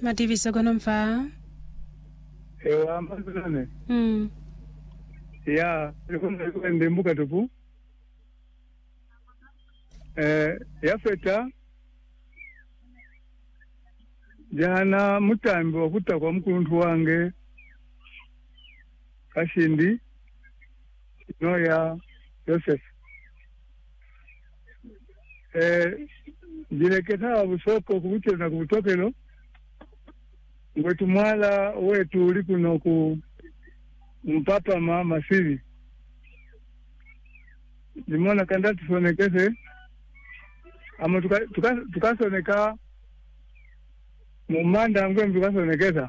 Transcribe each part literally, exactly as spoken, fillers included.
Mativiso konomva. Ewa amazane. Mm. Ya, ndi mbuka tupu. Eh, yafeta. Jana mutambi wakuta kwa mkuntu wange. Kashindi. Noya Joseph. Eh, jileketa busoko kubuche na kubutokelo. Ngwetu mwala wetu uli kuno ku mpapa mama siri. Limona kanda tusonekeze. Ama tukasoneka tuka, tuka mumanda ngwe tukasonekeza.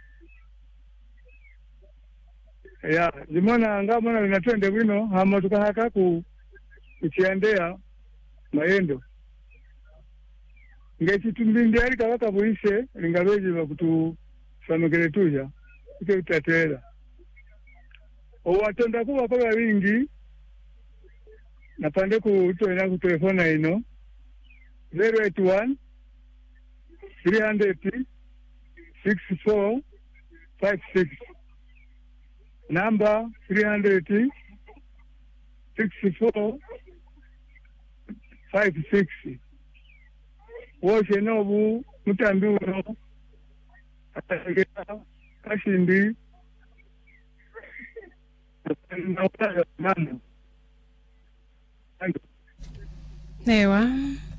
Ya, limona nga mwana linatwende wino ama tukahaka ku kuchiandea mayendo. Ngechitumbindi ali kawaka buishe lingabeji bakutu sanokele tuja ike utatela owatonda kuba kwa wingi napande ku tuena ku telefona ino zero eight one three hundred six four five six number three hundred six four five six woshe nobu mutambi uno ataketa kashindi Ewa.